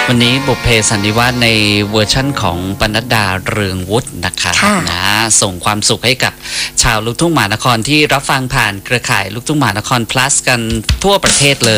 วันนี้บุพเพสันนิวาสในเวอร์ชั่นของปนัดดาเรืองวุฒินะคะนะส่งความสุขให้กับชาวลูกทุ่งมหานครที่รับฟังผ่านเครือข่ายลูกทุ่งมหานคร plus กันทั่วประเทศเลย